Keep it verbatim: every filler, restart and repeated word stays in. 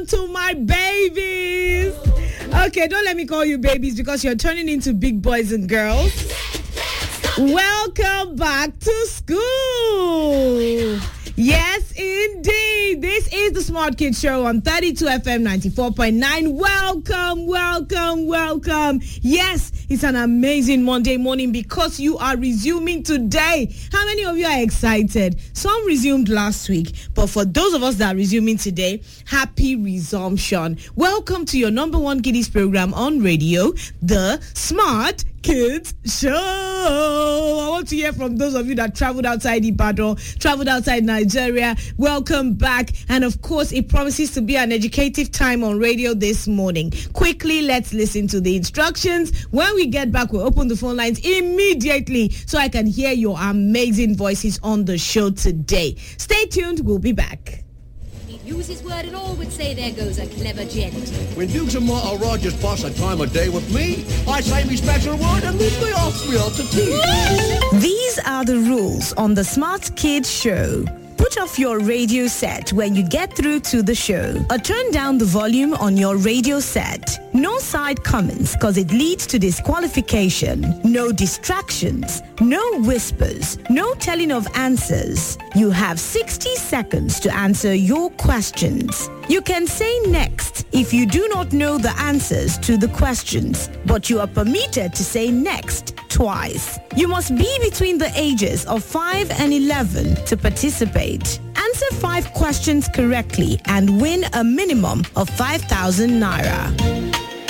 To my babies. Okay, don't let me call you babies because you're turning into big boys and girls. Welcome back to school. Yes, indeed. This is the Smart Kids Show on thirty-two F M ninety-four point nine. Welcome, welcome, welcome. Yes, it's an amazing Monday morning because you are resuming today. How many of you are excited? Some resumed last week, but for those of us that are resuming today, happy resumption. Welcome to your number one kiddies program on radio, the Smart Kids Show. I want to hear from those of you that traveled outside Ibadan, traveled outside Nigeria. Welcome back. And of course, it promises to be an educative time on radio this morning. Quickly, let's listen to the instructions. When we get back, we'll open the phone lines immediately so I can hear your amazing voices on the show today. Stay tuned. We'll be back. Use his word and all would say there goes a clever gent. When Dukes and Martha Rogers pass a time of day with me, I say me special word and then they ask me out to tea. These are the rules on the Smart Kids Show. Put off your radio set when you get through to the show, or turn down the volume on your radio set. No side comments because it leads to disqualification. No distractions. No whispers. No telling of answers. You have sixty seconds to answer your questions. You can say next if you do not know the answers to the questions, but you are permitted to say next twice. You must be between the ages of five and eleven to participate. Answer five questions correctly and win a minimum of five thousand naira.